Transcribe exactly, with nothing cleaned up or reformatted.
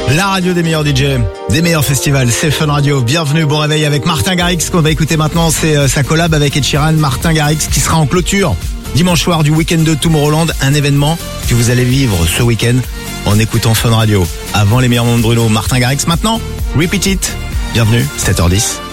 La radio des meilleurs D J, des meilleurs festivals, c'est Fun Radio. Bienvenue, bon réveil avec Martin Garrix. Ce qu'on va écouter maintenant, c'est euh, sa collab avec Ed Sheeran. Martin Garrix qui sera en clôture dimanche soir du week-end de Tomorrowland. Un événement que vous allez vivre ce week-end en écoutant Fun Radio. Avant les meilleurs moments de Bruno, Martin Garrix maintenant. Repeat It. Bienvenue, sept heures dix.